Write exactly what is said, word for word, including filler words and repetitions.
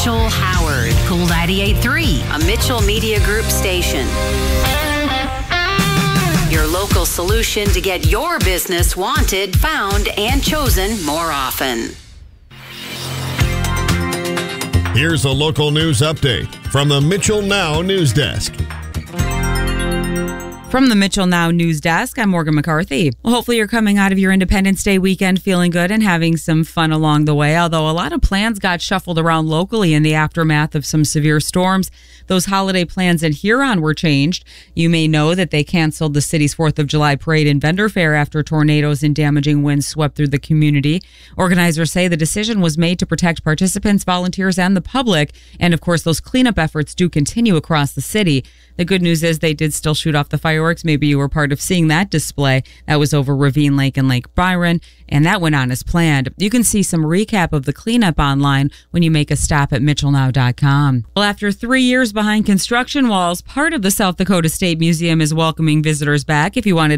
Mitchell Howard, Cool ninety-eight point three, a Mitchell Media Group station. Your local solution to get your business wanted, found, and chosen more often. Here's a local news update from the Mitchell Now News Desk. From the Mitchell Now News Desk, I'm Morgan McCarthy. Well, hopefully you're coming out of your Independence Day weekend feeling good and having some fun along the way, although a lot of plans got shuffled around locally in the aftermath of some severe storms. Those holiday plans in Huron were changed. You may know that they canceled the city's fourth of July parade and vendor fair after tornadoes and damaging winds swept through the community. Organizers say the decision was made to protect participants, volunteers, and the public. And of course, those cleanup efforts do continue across the city. The good news is they did still shoot off the fireworks. Maybe you were part of seeing that display. That was over Ravine Lake and Lake Byron, and that went on as planned. You can see some recap of the cleanup online when you make a stop at mitchell now dot com. Well, after three years behind construction walls, part of the South Dakota State Museum is welcoming visitors back. If you wanted